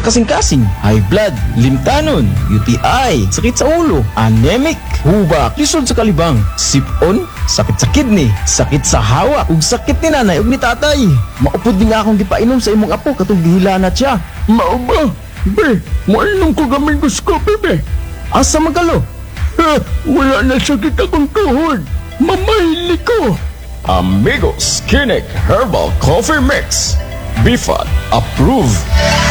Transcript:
kasing-kasing, high blood, limtanon, UTI, sakit sa ulo, anemic, hubak, lisod sa kalibang, sipon, sakit sa kidney, sakit sa hawa, ug sakit ni nanay ug ni tatay. Maupod din nga akong gipainom sa imong apo katong gihila na siya. Mao ba? Be, moinom ko gamay gusto, be. Asa magalo? Wala na sakit akong tuhod. Mamahili ko. Amigos Kinik Herbal Coffee Mix. Bifat approved.